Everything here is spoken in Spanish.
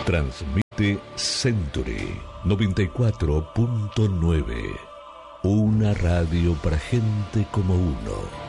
Transmite Century 94.9. Una radio para gente como uno.